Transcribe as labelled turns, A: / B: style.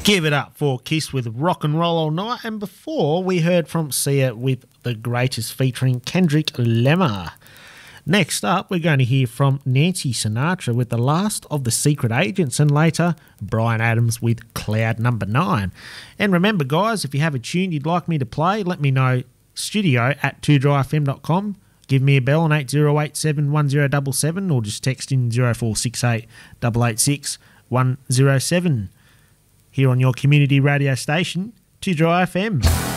A: Give it up for Kiss with Rock and Roll All Night. And before, we heard from Sia with The Greatest featuring Kendrick Lamar. Next up, we're going to hear from Nancy Sinatra with The Last of the Secret Agents, and later Bryan Adams with Cloud Number 9. And remember, guys, if you have a tune you'd like me to play, let me know, studio@2dryfm.com. Give me a bell on 80871077 or just text in 0468 886 107. Here on your community radio station, 2Dry FM.